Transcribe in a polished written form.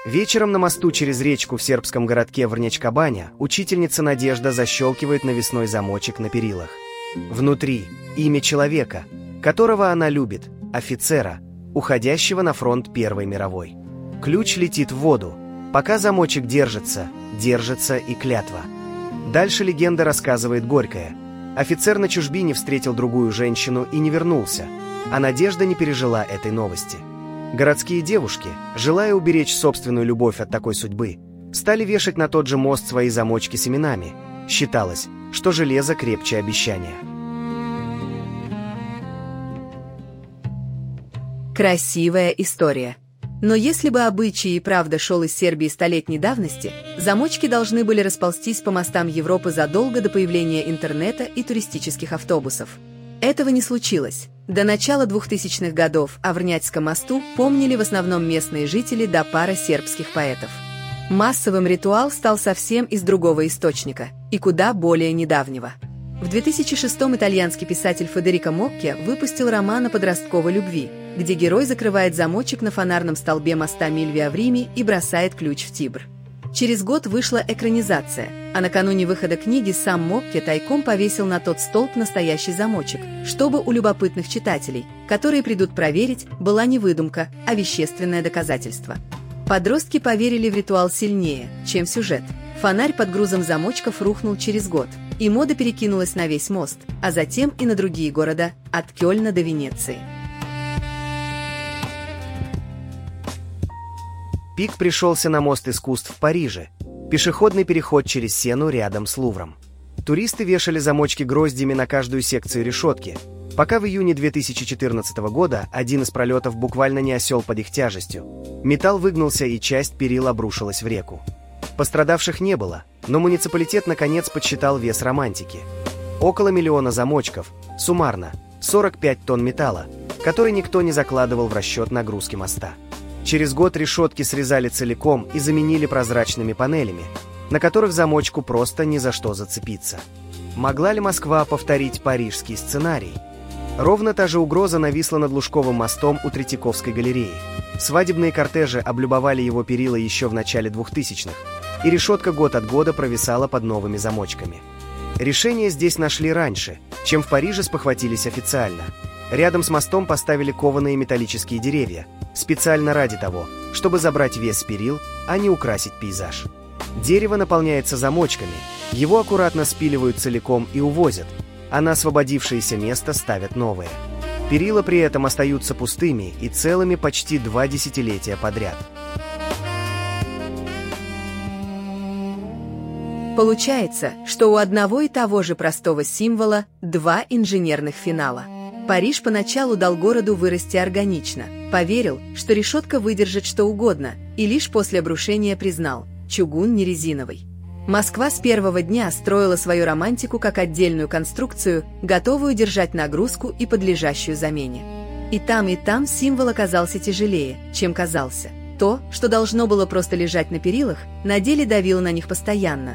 Вечером на мосту через речку в сербском городке Врнеч-Кабаня учительница Надежда защелкивает навесной замочек на перилах. Внутри имя человека, которого она любит, офицера, уходящего на фронт Первой мировой. Ключ летит в воду. Пока замочек держится, держится и клятва. Дальше легенда рассказывает горькая. Офицер на чужбине встретил другую женщину и не вернулся, а Надежда не пережила этой новости. Городские девушки, желая уберечь собственную любовь от такой судьбы, стали вешать на тот же мост свои замочки с именами. Считалось, что железо крепче обещания. Красивая история. Но если бы обычай и правда шел из Сербии столетней давности, замочки должны были расползтись по мостам Европы задолго до появления интернета и туристических автобусов. Этого не случилось. До начала 2000-х годов о Врнятском мосту помнили в основном местные жители да пара сербских поэтов. Массовым ритуал стал совсем из другого источника и куда более недавнего. В 2006-м итальянский писатель Федерико Мокке выпустил роман о подростковой любви, где герой закрывает замочек на фонарном столбе моста Мильвия в Риме и бросает ключ в Тибр. Через год вышла экранизация, а накануне выхода книги сам Мокке тайком повесил на тот столб настоящий замочек, чтобы у любопытных читателей, которые придут проверить, была не выдумка, а вещественное доказательство. Подростки поверили в ритуал сильнее, чем в сюжет. Фонарь под грузом замочков рухнул через год, и мода перекинулась на весь мост, а затем и на другие города, от Кёльна до Венеции. Пик пришелся на мост искусств в Париже, пешеходный переход через Сену рядом с Лувром. Туристы вешали замочки гроздями на каждую секцию решетки, пока в июне 2014 года один из пролетов буквально не осел под их тяжестью. Металл выгнулся, и часть перил обрушилась в реку. Пострадавших не было, но муниципалитет наконец подсчитал вес романтики. Около 1 миллиона замочков, суммарно 45 тонн металла, который никто не закладывал в расчет нагрузки моста. Через год решетки срезали целиком и заменили прозрачными панелями, на которых замочку просто ни за что зацепиться. Могла ли Москва повторить парижский сценарий? Ровно та же угроза нависла над Лужковым мостом у Третьяковской галереи. Свадебные кортежи облюбовали его перила еще в начале 2000-х, и решетка год от года провисала под новыми замочками. Решение здесь нашли раньше, чем в Париже спохватились официально. Рядом с мостом поставили кованые металлические деревья, специально ради того, чтобы забрать вес перил, а не украсить пейзаж. Дерево наполняется замочками, его аккуратно спиливают целиком и увозят, а на освободившееся место ставят новые. Перила при этом остаются пустыми и целыми почти 2 десятилетия подряд. Получается, что у одного и того же простого символа 2 инженерных финала. Париж поначалу дал городу вырасти органично, поверил, что решетка выдержит что угодно, и лишь после обрушения признал – чугун не резиновый. Москва с первого дня строила свою романтику как отдельную конструкцию, готовую держать нагрузку и подлежащую замене. И там символ оказался тяжелее, чем казался. То, что должно было просто лежать на перилах, на деле давило на них постоянно,